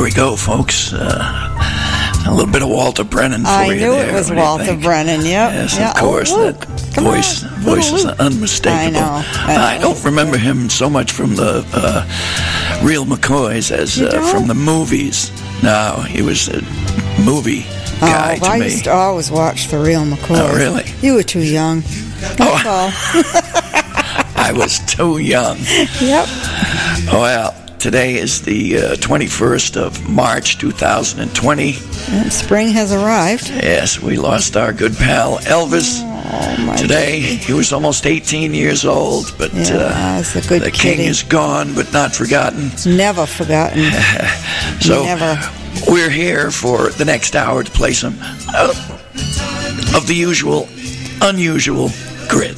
we go, folks. A little bit of Walter Brennan for you. I knew there, it was Walter Brennan, yep. Yes, yeah. of course. Luke. That voice is unmistakable. I know. I don't remember him so much from the Real McCoys as from the movies. No, he was a movie guy to me. I used to always watch the Real McCoys. Oh, really? You were too young. That's all. I was too young. Yep. Well, today is the 21st of March, 2020. And spring has arrived. Yes, we lost our good pal Elvis. Today, he was almost 18 years old, but that's a good the king is gone, but not forgotten. Never forgotten. So, Never. We're here for the next hour to play some of the usual, unusual grit.